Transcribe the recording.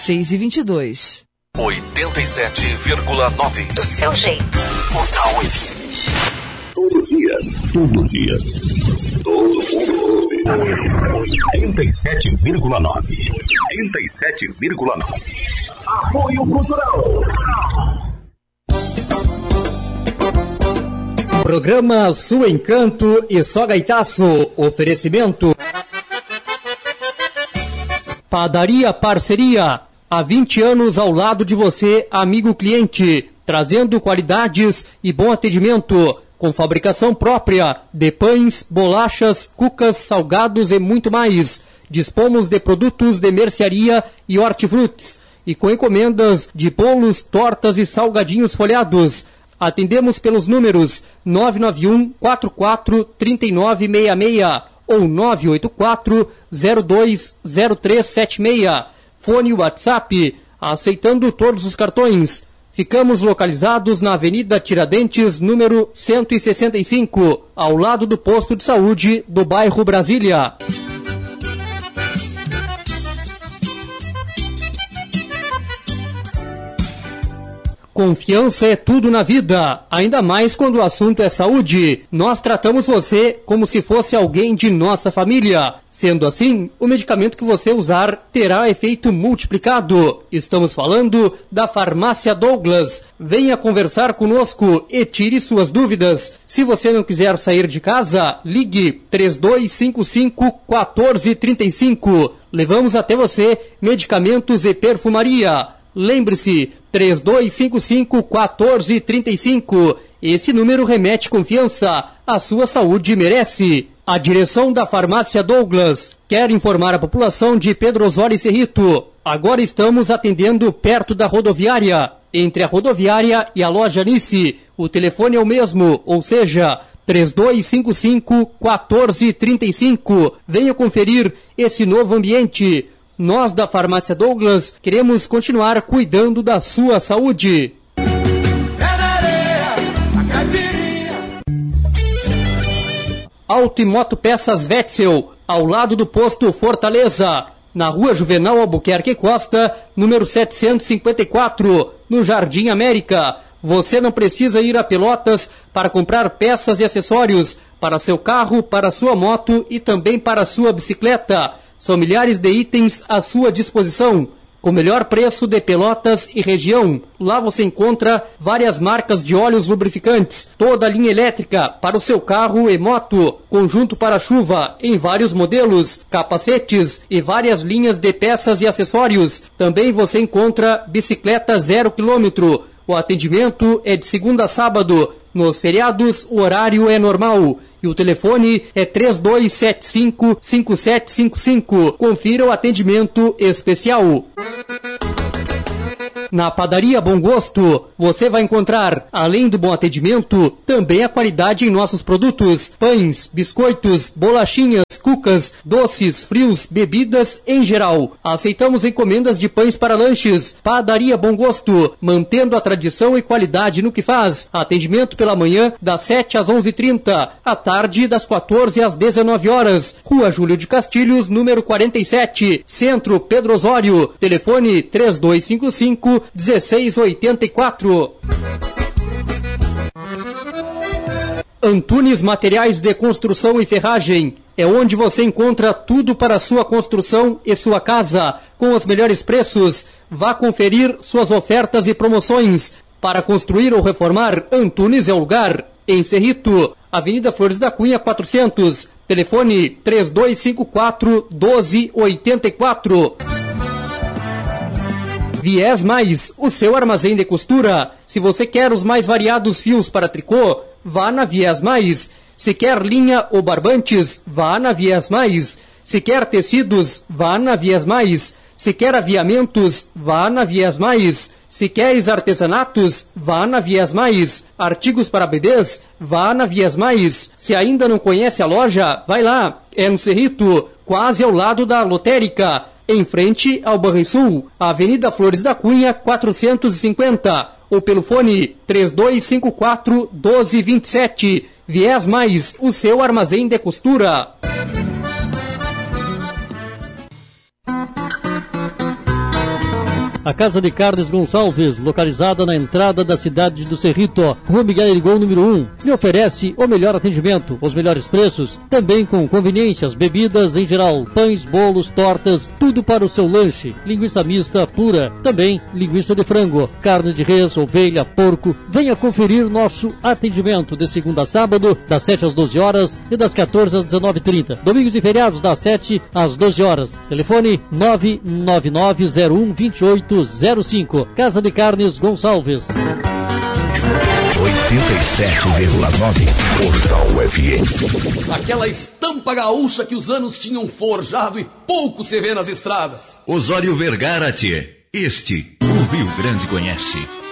6h22. 87,9. Do seu jeito. Portal FM. Todo dia. Todo dia. Todo mundo ouve. 87,9. 87,9. Apoio Cultural. Programa Sul Encanto e Só Gaitaço. Oferecimento. Padaria Parceria. Há 20 anos ao lado de você, amigo cliente. Trazendo qualidades e bom atendimento. Com fabricação própria de pães, bolachas, cucas, salgados e muito mais. Dispomos de produtos de mercearia e hortifrutis. E com encomendas de bolos, tortas e salgadinhos folhados. Atendemos pelos números 991-44-3966 ou 984-020376. Fone WhatsApp, aceitando todos os cartões. Ficamos localizados na Avenida Tiradentes, número 165, ao lado do posto de saúde do bairro Brasília. Confiança é tudo na vida, ainda mais quando o assunto é saúde. Nós tratamos você como se fosse alguém de nossa família. Sendo assim, o medicamento que você usar terá efeito multiplicado. Estamos falando da Farmácia Douglas. Venha conversar conosco e tire suas dúvidas. Se você não quiser sair de casa, ligue 3255-1435. Levamos até você medicamentos e perfumaria. Lembre-se, 3255-1435. Esse número remete confiança. A sua saúde merece. A direção da Farmácia Douglas quer informar a população de Pedro Osório e Cerrito. Agora estamos atendendo perto da rodoviária. Entre a rodoviária e a loja Nice, o telefone é o mesmo, ou seja, 3255-1435. Venha conferir esse novo ambiente. Nós da Farmácia Douglas queremos continuar cuidando da sua saúde. Auto e Moto Peças Wetzel, ao lado do posto Fortaleza, na Rua Juvenal Albuquerque Costa, número 754, no Jardim América. Você não precisa ir a Pelotas para comprar peças e acessórios para seu carro, para sua moto e também para sua bicicleta. São milhares de itens à sua disposição, com o melhor preço de Pelotas e região. Lá você encontra várias marcas de óleos lubrificantes, toda a linha elétrica para o seu carro e moto, conjunto para-chuva em vários modelos, capacetes e várias linhas de peças e acessórios. Também você encontra bicicleta 0 km. O atendimento é de segunda a sábado. Nos feriados, o horário é normal. E o telefone é 3275-5755. Confira o atendimento especial. Na Padaria Bom Gosto, você vai encontrar, além do bom atendimento, também a qualidade em nossos produtos. Pães, biscoitos, bolachinhas, cucas, doces, frios, bebidas em geral. Aceitamos encomendas de pães para lanches. Padaria Bom Gosto, mantendo a tradição e qualidade no que faz. Atendimento pela manhã, das 7 às 11h30. À tarde, das 14 às 19 horas. Rua Júlio de Castilhos, número 47. Centro, Pedro Osório. Telefone 3255-1684. Antunes Materiais de Construção e Ferragem. É onde você encontra tudo para a sua construção e sua casa, com os melhores preços. Vá conferir suas ofertas e promoções. Para construir ou reformar, Antunes é o lugar. Em Cerrito, Avenida Flores da Cunha 400. Telefone 3254-1284. Viés Mais, o seu armazém de costura. Se você quer os mais variados fios para tricô, vá na Viés Mais. Se quer linha ou barbantes, vá na Viés Mais. Se quer tecidos, vá na Viés Mais. Se quer aviamentos, vá na Viés Mais. Se queres artesanatos, vá na Viés Mais. Artigos para bebês, vá na Viés Mais. Se ainda não conhece a loja, vai lá. É no Cerrito, quase ao lado da lotérica. Em frente ao Banrisul, Avenida Flores da Cunha, 450. Ou pelo fone 3254-1227. Viés Mais, o seu armazém de costura. A Casa de Carnes Gonçalves, localizada na entrada da cidade do Cerrito, Rua Miguel Erigão, número 1, lhe oferece o melhor atendimento, os melhores preços, também com conveniências, bebidas em geral, pães, bolos, tortas, tudo para o seu lanche, linguiça mista pura, também linguiça de frango, carne de res, ovelha, porco. Venha conferir nosso atendimento de segunda a sábado, das 7 às 12 horas e das 14 às 19h30. Domingos e feriados, das 7 às 12 horas. Telefone 999012805. Casa de Carnes Gonçalves. 87,9 Portal FM. Aquela estampa gaúcha que os anos tinham forjado e pouco se vê nas estradas. Osório Vergara, tchê. Este o Rio Grande conhece.